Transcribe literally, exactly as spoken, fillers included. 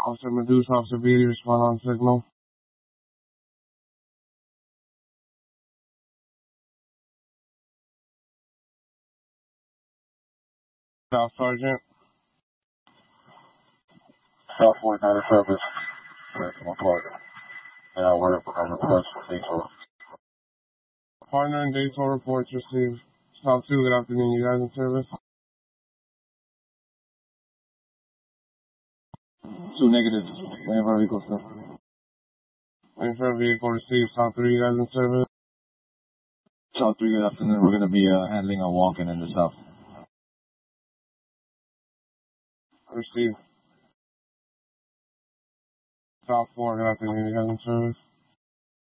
Officer Medusa, Officer Beatty, respond on signal. Staff Sergeant. South forty-nine service. Maximum target. And I work on request for detail. Partner and daytime reports received. Stop two, good afternoon. You guys in service? Two negatives. Waiting for a vehicle, sir. Waiting for a vehicle received. Stop three, you guys in service? South three, good afternoon. We're going to be uh, handling a walk-in in the south. Received. South four, good afternoon. You guys in service?